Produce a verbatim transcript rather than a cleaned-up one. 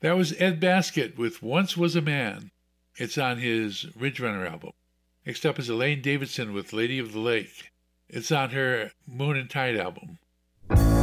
That was Ed Baskett with Once Was a Man. It's on his Ridge Runner album. Next up is Elaine Davidson with Lady of the Lake. It's on her Moon and Tide album.